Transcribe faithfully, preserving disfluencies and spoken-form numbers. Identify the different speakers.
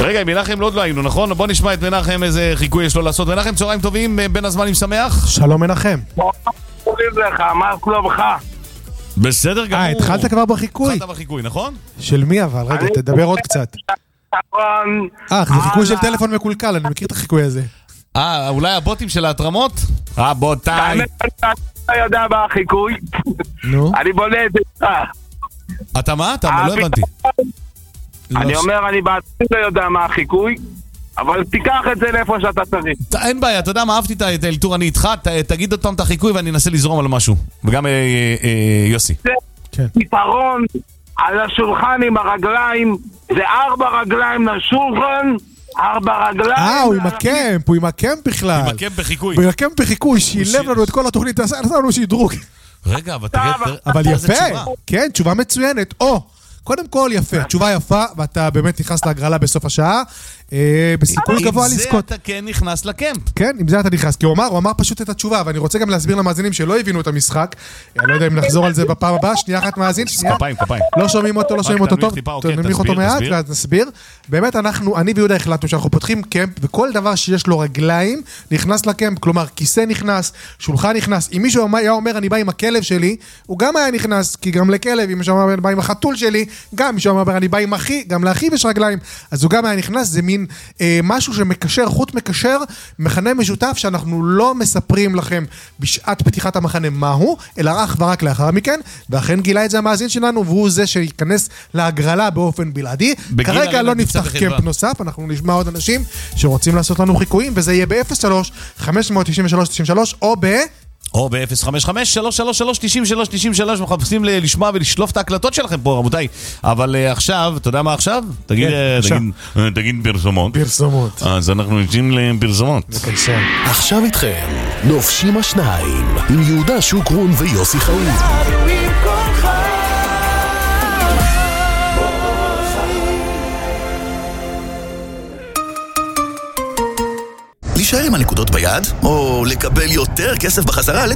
Speaker 1: רגע, מנחם עוד לא היינו, נכון? בוא נשמע את מנחם, איזה חיקוי יש לו לעשות. מנחם, צהריים טובים, בין הזמנים שמח.
Speaker 2: שלום מנחם.
Speaker 3: קוראים לך, מה שלומך?
Speaker 1: בסדר גמור.
Speaker 2: אה, התחלת כבר בחיקוי?
Speaker 1: התחלת בחיקוי, נכון?
Speaker 2: של מי אבל? רגע, תדבר עוד קצת. אה, זה חיקוי של טלפון מקולקל, אני מכיר את החיקוי הזה.
Speaker 1: אה, אולי הבוטים של ההתרמות? רבותיי.
Speaker 3: אתה יודע מה החיקוי?
Speaker 2: נו.
Speaker 3: אני בונה את זה.
Speaker 1: אתה מה? אתה לא הבנתי.
Speaker 3: אני אומר, אני בעצמי לא יודע מה החיקוי, אבל תיקח את זה לאיפה שאתה צריך.
Speaker 1: אין בעיה, אתה יודע מה, אהבתי את האלתור, אני איתך, תגיד עוד פעם את החיקוי ואני אנסה לזרום על משהו. וגם יוסי.
Speaker 3: זה פתרון על השולחן עם הרגליים, זה ארבע רגליים לשולחן, ארבע רגליים...
Speaker 2: אה, הוא עם הקמפ, הוא עם הקמפ בכלל.
Speaker 1: עם הקמפ בחיקוי.
Speaker 2: הוא עם הקמפ בחיקוי, שילב לנו את כל התוכנית, עשה לנו שדרוג.
Speaker 1: רגע, אבל תראה...
Speaker 2: אבל יפה, כן, תשובה מצוינת. או, קודם כל יפה, תשובה יפה, ואתה באמת נכנס להגרלה בסוף השעה, בסיכוי גבוה לזכות.
Speaker 1: עם זה אתה כן נכנס לקמפ.
Speaker 2: כן, עם זה אתה נכנס, כי הוא אמר, הוא אמר פשוט את התשובה, ואני רוצה גם להסביר למאזינים שלא הבינו את המשחק, אני לא יודע אם נחזור על זה בפעם הבאה, שנייה אחת מאזין, שנייה.
Speaker 1: כפיים, כפיים.
Speaker 2: לא שומעים אותו, לא שומעים אותו טוב, נמליך אותו מעט, ואז נסביר. באמת אנחנו, אני ויהודה החלטנו שאנחנו פותחים קמפ, וכל דבר שיש לו רגליים, נכנס לקמפ, כלומר, כיסא נכנס, שולחן נכנס. אם מישהו היה אומר, אני בא עם הכלב שלי, הוא גם היה נכנס, כי גם לכלב, אם מישהו אומר, אני בא עם החתול שלי, גם מישהו אומר, אני בא עם אחי, גם לאחי יש רגליים. אז הוא גם היה נכנס, זה מין אה, משהו שמקשר, חוט מקשר, מכנה משותף שאנחנו לא מספרים לכם בשעת פתיחת המחנה מהו, אלא אך ורק לאחר מכן, ואכן גילה את זה המאזין שלנו, והוא זה שיכנס להגרלה באופן בלעדי. כרגע לא נפתח קמפ נוסף, אנחנו נשמע עוד אנשים שרוצים לעשות לנו חיקויים, וזה יהיה ב-אפס שלוש חמש תשע שלוש תשע שלוש או ב...
Speaker 1: או ב-אפס חמש חמש שלוש שלוש שלוש תשע שלוש תשע שלוש. מחפשים לשמוע ולשלוף את ההקלטות שלכם פה, רבותיי. אבל עכשיו, אתה יודע מה עכשיו? תגיד, תגיד פרסומות.
Speaker 2: פרסומות.
Speaker 1: אז אנחנו נמצאים לפרסומות.
Speaker 4: עכשיו איתכם, נופשים השניים, עם יהודה שוקרון ויוסי חאוב.
Speaker 5: להישאר עם הנקודות ביד, או לקבל יותר כסף בחזרה